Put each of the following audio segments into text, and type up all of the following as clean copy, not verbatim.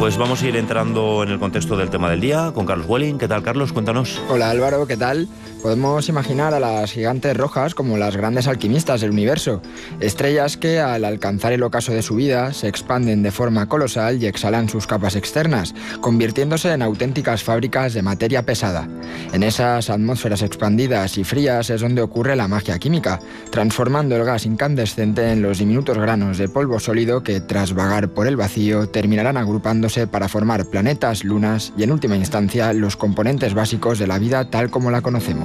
Pues vamos a ir entrando en el contexto del tema del día con Carlos Welling. ¿Qué tal, Carlos? Cuéntanos. Hola Álvaro, ¿qué tal? Podemos imaginar a las gigantes rojas como las grandes alquimistas del universo, estrellas que al alcanzar el ocaso de su vida se expanden de forma colosal y exhalan sus capas externas, convirtiéndose en auténticas fábricas de materia pesada. En esas atmósferas expandidas y frías es donde ocurre la magia química, transformando el gas incandescente en los diminutos granos de polvo sólido que, tras vagar por el vacío, terminarán agrupándose para formar planetas, lunas y, en última instancia, los componentes básicos de la vida tal como la conocemos.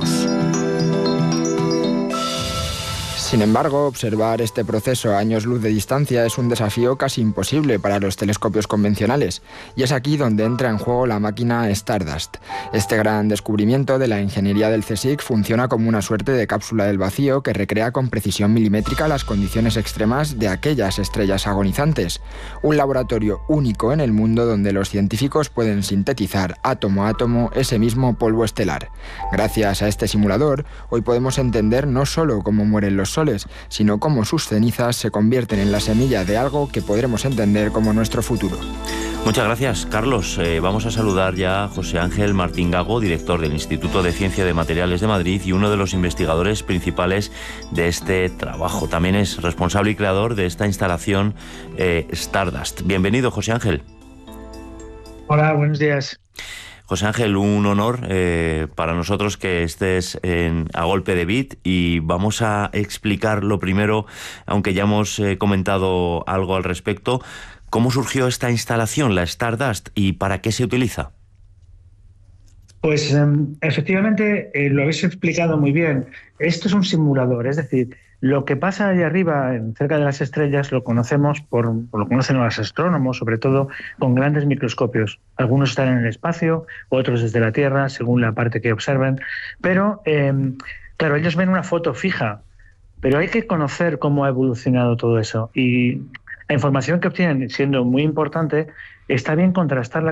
Sin embargo, observar este proceso a años luz de distancia es un desafío casi imposible para los telescopios convencionales, y es aquí donde entra en juego la máquina Stardust. Este gran descubrimiento de la ingeniería del CSIC funciona como una suerte de cápsula del vacío que recrea con precisión milimétrica las condiciones extremas de aquellas estrellas agonizantes. Un laboratorio único en el mundo donde los científicos pueden sintetizar átomo a átomo ese mismo polvo estelar. Gracias a este simulador, hoy podemos entender no solo cómo mueren los soles, sino cómo sus cenizas se convierten en la semilla de algo que podremos entender como nuestro futuro. Muchas gracias, Carlos. Vamos a saludar ya a José Ángel Martín Gago, director del Instituto de Ciencia de Materiales de Madrid y uno de los investigadores principales de este trabajo. También es responsable y creador de esta instalación Stardust. Bienvenido, José Ángel. Hola, buenos días. José Ángel, un honor para nosotros que estés a golpe de bit, y vamos a explicar lo primero, aunque ya hemos comentado algo al respecto, cómo surgió esta instalación, la Stardust, y para qué se utiliza. Pues efectivamente lo habéis explicado muy bien. Esto es un simulador, es decir, lo que pasa allá arriba, cerca de las estrellas, lo conocemos lo conocen los astrónomos, sobre todo con grandes microscopios. Algunos están en el espacio, otros desde la Tierra, según la parte que observen. Pero, claro, ellos ven una foto fija, pero hay que conocer cómo ha evolucionado todo eso. Y la información que obtienen, siendo muy importante, está bien contrastarla